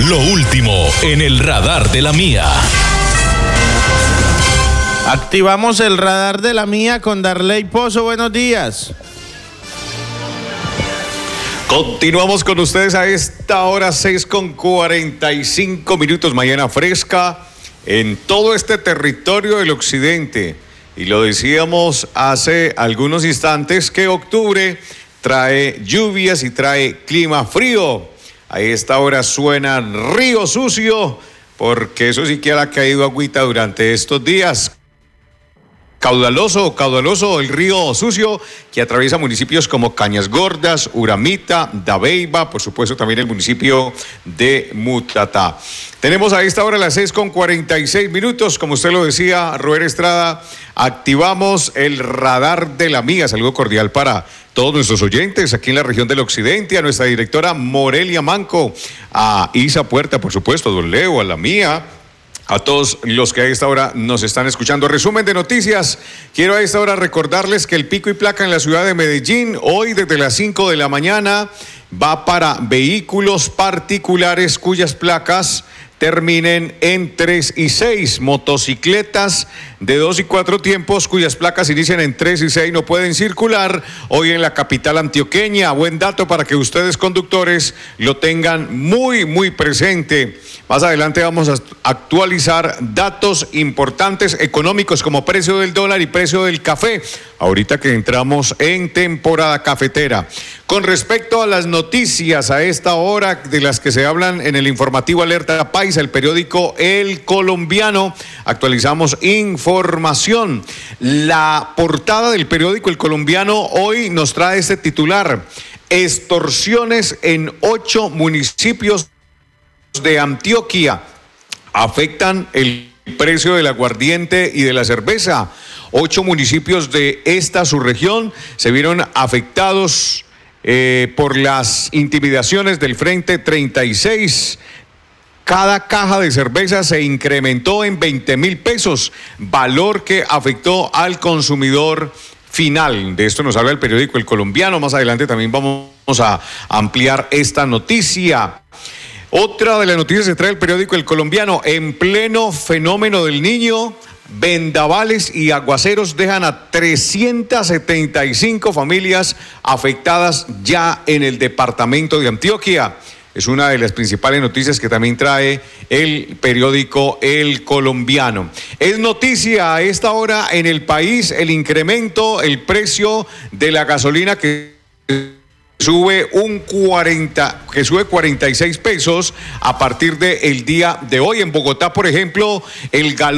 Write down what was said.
Lo último en el radar de la mía. Activamos el radar de la mía con Darley Pozo. Buenos días. Continuamos con ustedes a esta hora, 6:45. Mañana fresca en todo este territorio del occidente. Y lo decíamos hace algunos instantes que octubre trae lluvias y trae clima frío. A esta hora suena Río Sucio, porque eso sí que ha caído agüita durante estos días. Caudaloso el Río Sucio, que atraviesa municipios como Cañas Gordas, Uramita, Dabeiba, por supuesto también el municipio de Mutatá. Tenemos a esta hora las 6:46, como usted lo decía, Rober Estrada, activamos el radar de la mía. Saludo cordial para todos nuestros oyentes aquí en la región del occidente, a nuestra directora Morelia Manco, a Isa Puerta, por supuesto, a Don Leo, a la mía, a todos los que a esta hora nos están escuchando. Resumen de noticias. Quiero a esta hora recordarles que el pico y placa en la ciudad de Medellín, hoy desde las 5 de la mañana, va para vehículos particulares cuyas placas terminen en 3 y 6, motocicletas de 2 y 4 tiempos cuyas placas inician en 3 y 6 no pueden circular hoy en la capital antioqueña. Buen dato para que ustedes, conductores, lo tengan muy presente. Más adelante vamos a actualizar datos importantes económicos como precio del dólar y precio del café, ahorita que entramos en temporada cafetera. Con respecto a las noticias a esta hora de las que se hablan en el informativo Alerta Paisa, el periódico El Colombiano, actualizamos información. La portada del periódico El Colombiano hoy nos trae este titular: extorsiones en 8 municipios de Antioquia afectan el precio del aguardiente y de la cerveza. 8 municipios de esta subregión se vieron afectados por las intimidaciones del Frente 36. Cada caja de cerveza se incrementó en 20.000 pesos, valor que afectó al consumidor final. De esto nos habla el periódico El Colombiano. Más adelante también vamos a ampliar esta noticia. Otra de las noticias que trae el periódico El Colombiano: en pleno fenómeno del Niño, vendavales y aguaceros dejan a 375 familias afectadas ya en el departamento de Antioquia. Es una de las principales noticias que también trae el periódico El Colombiano. Es noticia a esta hora en el país el incremento, el precio de la gasolina que sube 46 pesos a partir del día de hoy. En Bogotá, por ejemplo, el galón